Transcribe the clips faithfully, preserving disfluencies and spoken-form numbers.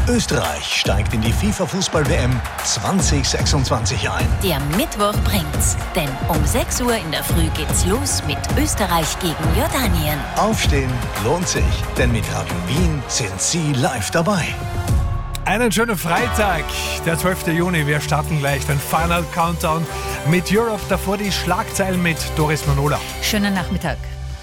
Österreich steigt in die FIFA-Fußball-W M zwanzig sechsundzwanzig ein. Der Mittwoch bringt's, denn um sechs Uhr in der Früh geht's los mit Österreich gegen Jordanien. Aufstehen lohnt sich, denn mit Radio Wien sind Sie live dabei. Einen schönen Freitag, der zwölfte Juni. Wir starten gleich den Final Countdown mit Europe. Davor die Schlagzeilen mit Doris Manola. Schönen Nachmittag.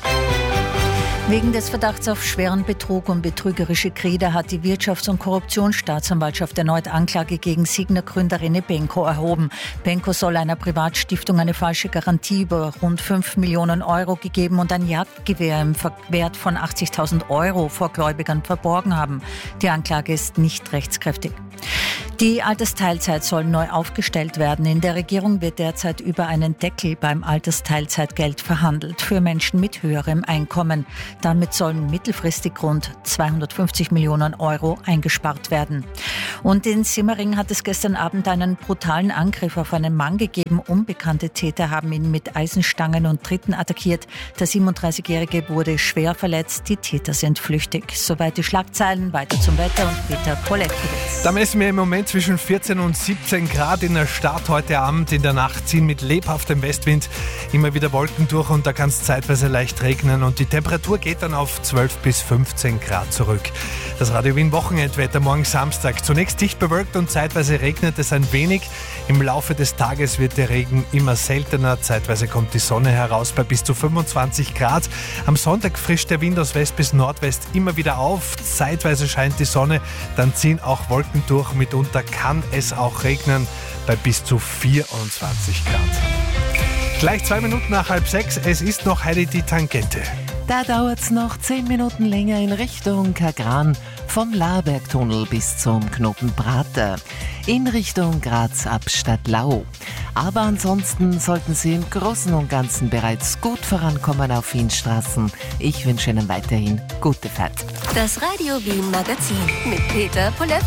Wegen des Verdachts auf schweren Betrug und betrügerische Kredite hat die Wirtschafts- und Korruptionsstaatsanwaltschaft erneut Anklage gegen Signa-Gründer René Benko erhoben. Benko soll einer Privatstiftung eine falsche Garantie über rund fünf Millionen Euro gegeben und ein Jagdgewehr im Wert von achtzigtausend Euro vor Gläubigern verborgen haben. Die Anklage ist nicht rechtskräftig. Die Altersteilzeit soll neu aufgestellt werden. In der Regierung wird derzeit über einen Deckel beim Altersteilzeitgeld verhandelt für Menschen mit höherem Einkommen. Damit sollen mittelfristig rund zweihundertfünfzig Millionen Euro eingespart werden. Und in Simmering hat es gestern Abend einen brutalen Angriff auf einen Mann gegeben. Unbekannte Täter haben ihn mit Eisenstangen und Tritten attackiert. Der siebenunddreißigjährige wurde schwer verletzt. Die Täter sind flüchtig. Soweit die Schlagzeilen. Weiter zum Wetter und Peter Polekowitz. Da messen wir im Moment zwischen vierzehn und siebzehn Grad in der Stadt heute Abend. In der Nacht ziehen mit lebhaftem Westwind immer wieder Wolken durch und da kann es zeitweise leicht regnen und die Temperatur geht dann auf zwölf bis fünfzehn Grad zurück. Das Radio Wien Wochenendwetter morgen Samstag. Zunächst dicht bewölkt und zeitweise regnet es ein wenig. Im Laufe des Tages wird der Regen immer seltener. Zeitweise kommt die Sonne heraus bei bis zu fünfundzwanzig Grad. Am Sonntag frischt der Wind aus West bis Nordwest immer wieder auf. Zeitweise scheint die Sonne, dann ziehen auch Wolken durch. Mitunter kann es auch regnen bei bis zu vierundzwanzig Grad. Gleich zwei Minuten nach halb sechs. Es ist noch Heidi die Tangente. Da dauert es noch zehn Minuten länger in Richtung Kagran, vom Laarbergtunnel bis zum Knoten Prater, in Richtung Graz ab Stadtlau. Aber ansonsten sollten Sie im Großen und Ganzen bereits gut vorankommen auf Wienstraßen. Ich wünsche Ihnen weiterhin gute Fahrt. Das Radio Wien Magazin mit Peter Polekowitz.